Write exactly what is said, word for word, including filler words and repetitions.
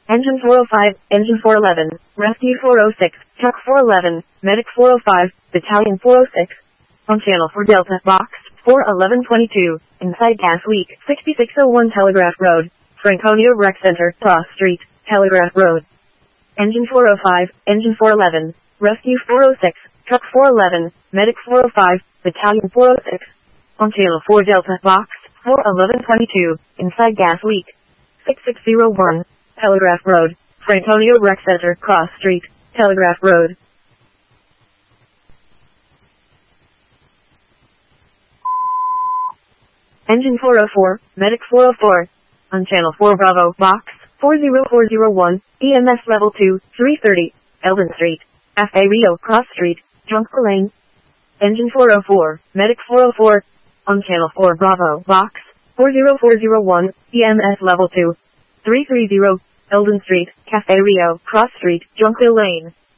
Engine four oh five, Engine four eleven, Rescue four oh six, Truck four eleven, Medic four oh five, Battalion four oh six. On Channel four Delta, Box four eleven twenty-two, inside Gas Week, sixty-six oh one Telegraph Road, Franconia Rec Center, Cross Street, Telegraph Road. Engine four oh five, Engine four eleven, Rescue four oh six, Truck four eleven, Medic four oh five, Battalion four oh six. On Channel four Delta, Box four eleven twenty-two, inside Gas Week, sixty-six oh one, Telegraph Road, Franconia Rec Center, Cross Street, Telegraph Road. Engine four oh four, Medic four oh four. On Channel four Bravo, Box four oh four oh one, E M S Level two, three thirty, Eldon Street, F A Rio, Cross Street, Junction Lane. Engine four oh four, Medic four oh four. On Channel four Bravo, Box four oh four oh one, E M S Level two, three thirty, Eldon Street, Cafe Rio, Cross Street, Junction Lane.